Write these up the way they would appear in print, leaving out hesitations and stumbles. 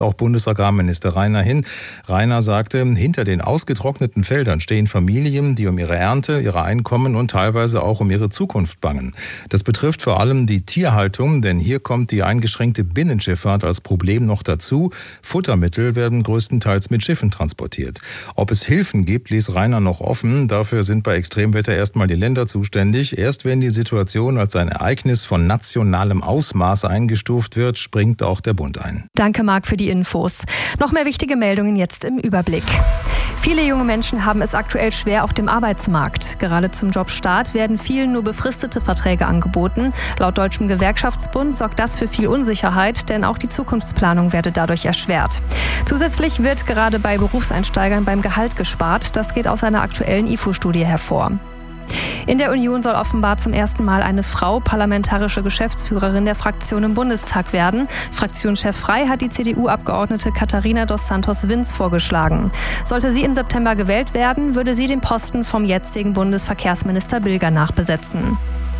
Auch Bundesagrarminister Rainer hin. Rainer sagte, hinter den ausgetrockneten Feldern stehen Familien, die um ihre Ernte, ihre Einkommen und teilweise auch um ihre Zukunft bangen. Das betrifft vor allem die Tierhaltung, denn hier kommt die eingeschränkte Binnenschifffahrt als Problem noch dazu. Futtermittel werden größtenteils mit Schiffen transportiert. Ob es Hilfen gibt, ließ Rainer noch offen. Dafür sind bei Extremwetter erstmal die Länder zuständig. Erst wenn die Situation als ein Ereignis von nationalem Ausmaß eingestuft wird, springt auch der Bund ein. Danke, Marc, für die Infos. Noch mehr wichtige Meldungen jetzt im Überblick. Viele junge Menschen haben es aktuell schwer auf dem Arbeitsmarkt. Gerade zum Jobstart werden vielen nur befristete Verträge angeboten. Laut Deutschem Gewerkschaftsbund sorgt das für viel Unsicherheit, denn auch die Zukunftsplanung werde dadurch erschwert. Zusätzlich wird gerade bei Berufseinsteigern beim Gehalt gespart. Das geht aus einer aktuellen IFO-Studie hervor. In der Union soll offenbar zum ersten Mal eine Frau parlamentarische Geschäftsführerin der Fraktion im Bundestag werden. Fraktionschef Frei hat die CDU-Abgeordnete Katharina dos Santos-Vins vorgeschlagen. Sollte sie im September gewählt werden, würde sie den Posten vom jetzigen Bundesverkehrsminister Bilger nachbesetzen.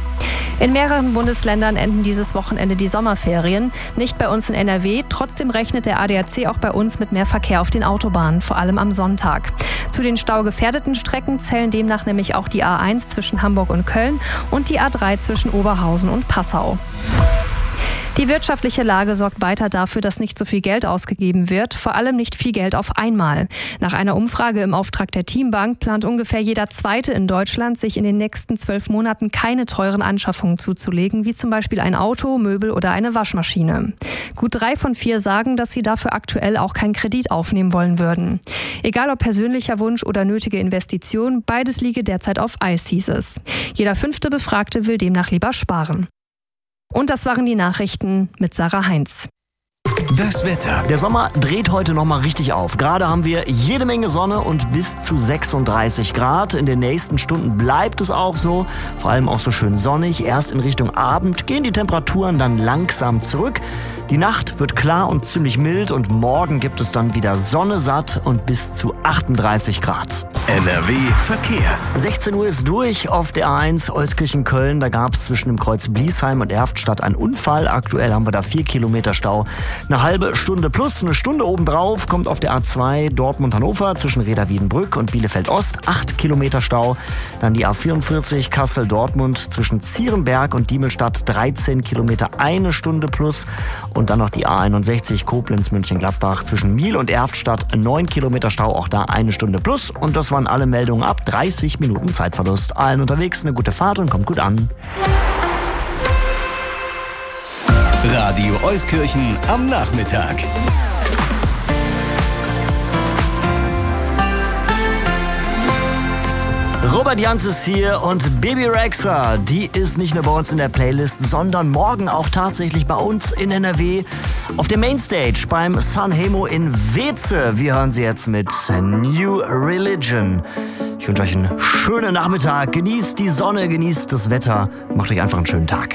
In mehreren Bundesländern enden dieses Wochenende die Sommerferien. Nicht bei uns in NRW. Trotzdem rechnet der ADAC auch bei uns mit mehr Verkehr auf den Autobahnen, vor allem am Sonntag. Zu den staugefährdeten Strecken zählen demnach nämlich auch die A1 zwischen Hamburg und Köln und die A3 zwischen Oberhausen und Passau. Die wirtschaftliche Lage sorgt weiter dafür, dass nicht so viel Geld ausgegeben wird, vor allem nicht viel Geld auf einmal. Nach einer Umfrage im Auftrag der Teambank plant ungefähr jeder Zweite in Deutschland, sich in den nächsten 12 Monaten keine teuren Anschaffungen zuzulegen, wie zum Beispiel ein Auto, Möbel oder eine Waschmaschine. Gut 3 von 4 sagen, dass sie dafür aktuell auch keinen Kredit aufnehmen wollen würden. Egal ob persönlicher Wunsch oder nötige Investition, beides liege derzeit auf Eis, hieß es. Jeder 5. Befragte will demnach lieber sparen. Und das waren die Nachrichten mit Sarah Heinz. Das Wetter. Der Sommer dreht heute nochmal richtig auf. Gerade haben wir jede Menge Sonne und bis zu 36 Grad. In den nächsten Stunden bleibt es auch so. Vor allem auch so schön sonnig. Erst in Richtung Abend gehen die Temperaturen dann langsam zurück. Die Nacht wird klar und ziemlich mild und morgen gibt es dann wieder Sonne satt und bis zu 38 Grad. NRW Verkehr. 16 Uhr ist durch auf der A1 Euskirchen-Köln. Da gab es zwischen dem Kreuz Bliesheim und Erftstadt einen Unfall. Aktuell haben wir da 4 Kilometer Stau. Eine halbe Stunde plus, eine Stunde obendrauf kommt auf der A2 Dortmund-Hannover zwischen Reda-Wiedenbrück und Bielefeld-Ost 8 Kilometer Stau. Dann die A44 Kassel-Dortmund zwischen Zierenberg und Diemelstadt 13 Kilometer, eine Stunde plus. Und dann noch die A61 Koblenz-München-Gladbach zwischen Miel und Erftstadt 9 Kilometer Stau, auch da eine Stunde plus. Und das waren alle Meldungen ab 30 Minuten Zeitverlust. Allen unterwegs eine gute Fahrt und kommt gut an. Radio Euskirchen am Nachmittag. Robert Jans ist hier und Baby Rexha, die ist nicht nur bei uns in der Playlist, sondern morgen auch tatsächlich bei uns in NRW auf der Mainstage beim Sanremo in Weeze. Wir hören sie jetzt mit New Religion. Ich wünsche euch einen schönen Nachmittag. Genießt die Sonne, genießt das Wetter. Macht euch einfach einen schönen Tag.